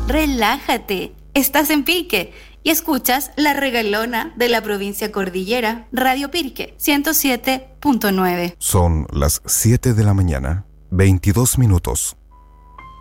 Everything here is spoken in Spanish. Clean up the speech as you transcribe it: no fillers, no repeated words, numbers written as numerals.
Relájate, estás en Pirque y escuchas La Regalona de la provincia cordillera, Radio Pirque 107.9. Son las 7 de la mañana, 22 minutos.